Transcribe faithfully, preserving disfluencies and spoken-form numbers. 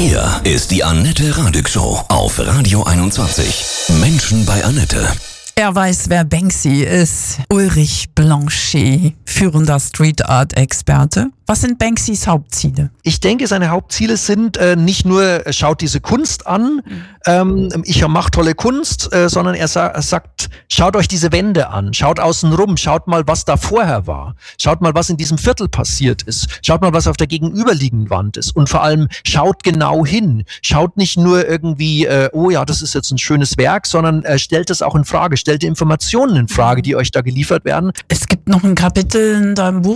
Hier ist die Annette Radig Show auf Radio einundzwanzig. Menschen bei Annette. Er weiß, wer Banksy ist. Ulrich Blanchet, führender Street Art Experte. Was sind Banksys Hauptziele? Ich denke, seine Hauptziele sind äh, nicht nur, äh, schaut diese Kunst an, ähm, ich mache tolle Kunst, äh, sondern er, sa- er sagt, schaut euch diese Wände an, schaut außen rum, schaut mal, was da vorher war, schaut mal, was in diesem Viertel passiert ist, schaut mal, was auf der gegenüberliegenden Wand ist und vor allem schaut genau hin, schaut nicht nur irgendwie, äh, oh ja, das ist jetzt ein schönes Werk, sondern äh, stellt es auch in Frage, stellt die Informationen in Frage, die euch da geliefert werden. Es gibt noch ein Kapitel in deinem Buch,